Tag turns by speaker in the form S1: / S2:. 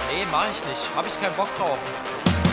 S1: Nee, mach ich nicht. Hab ich keinen Bock drauf.